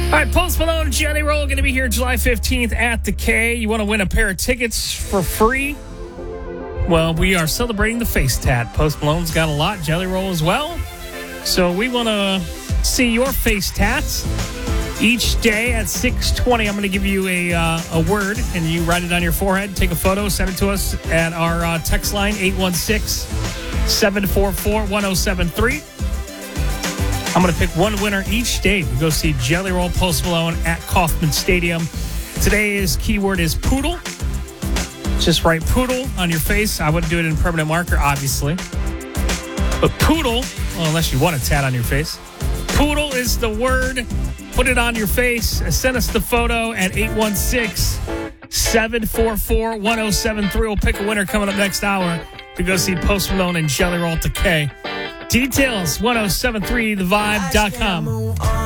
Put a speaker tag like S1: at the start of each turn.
S1: All right, Post Malone and Jelly Roll going to be here July 15th at the K. You want to win a pair of tickets for free? Well, we are celebrating the face tat. Post Malone's got a lot, Jelly Roll as well. So we want to see your face tats. Each day at 6:20, I'm going to give you a word, and you write it on your forehead, take a photo, send it to us at our text line, 816-744-1073. I'm going to pick one winner each day to go see Jelly Roll Post Malone at Kauffman Stadium. Today's keyword is poodle. Just write poodle on your face. I wouldn't do it in permanent marker, obviously. But poodle, well, unless you want a tat on your face. Poodle is the word. Put it on your face. Send us the photo at 816-744-1073. We'll pick a winner coming up next hour to go see Post Malone and Jelly Roll at the K. Details, 1073thevibe.com.